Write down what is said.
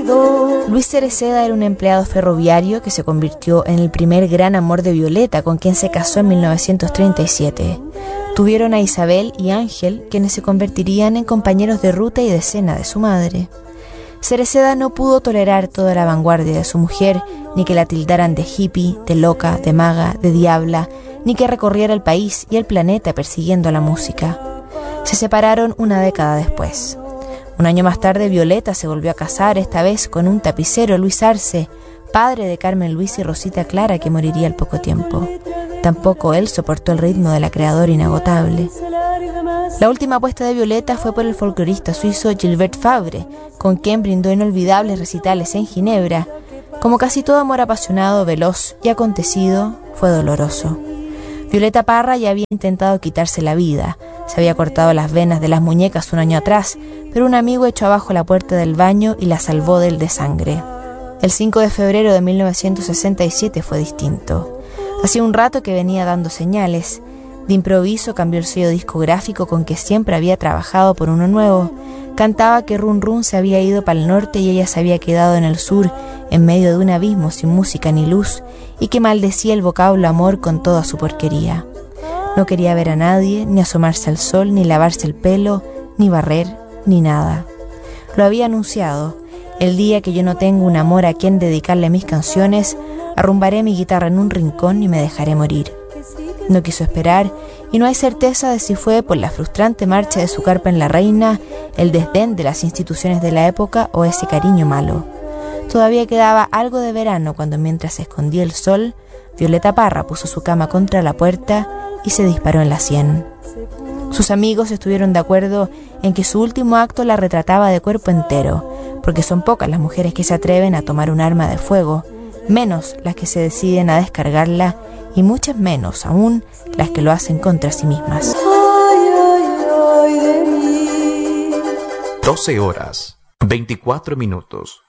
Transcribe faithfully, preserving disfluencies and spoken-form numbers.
Luis Cereceda era un empleado ferroviario que se convirtió en el primer gran amor de Violeta, con quien se casó en mil novecientos treinta y siete. Tuvieron a Isabel y Ángel, quienes se convertirían en compañeros de ruta y de cena de su madre. Cereceda no pudo tolerar toda la vanguardia de su mujer, ni que la tildaran de hippie, de loca, de maga, de diabla, ni que recorriera el país y el planeta persiguiendo la música. Se separaron una década después. Un año más tarde, Violeta se volvió a casar, esta vez con un tapicero, Luis Arce, padre de Carmen Luis y Rosita Clara, que moriría al poco tiempo. Tampoco él soportó el ritmo de la creadora inagotable. La última apuesta de Violeta fue por el folclorista suizo Gilbert Fabre, con quien brindó inolvidables recitales en Ginebra. Como casi todo amor apasionado, veloz y acontecido, fue doloroso. Violeta Parra ya había intentado quitarse la vida. Se había cortado las venas de las muñecas un año atrás, pero un amigo echó abajo la puerta del baño y la salvó del desangre. El cinco de febrero de mil novecientos sesenta y siete fue distinto. Hacía un rato que venía dando señales. De improviso cambió el sello discográfico con que siempre había trabajado por uno nuevo. Cantaba que Run Run se había ido para el norte y ella se había quedado en el sur, en medio de un abismo sin música ni luz, y que maldecía el vocablo amor con toda su porquería. No quería ver a nadie, ni asomarse al sol, ni lavarse el pelo, ni barrer, ni nada. Lo había anunciado. El día que yo no tengo un amor a quien dedicarle mis canciones, arrumbaré mi guitarra en un rincón y me dejaré morir. No quiso esperar, y no hay certeza de si fue por la frustrante marcha de su carpa en La Reina, el desdén de las instituciones de la época o ese cariño malo. Todavía quedaba algo de verano cuando, mientras se escondía el sol, Violeta Parra puso su cama contra la puerta y se disparó en la sien. Sus amigos estuvieron de acuerdo en que su último acto la retrataba de cuerpo entero, porque son pocas las mujeres que se atreven a tomar un arma de fuego, menos las que se deciden a descargarla y muchas menos aún las que lo hacen contra sí mismas. doce horas, veinticuatro minutos.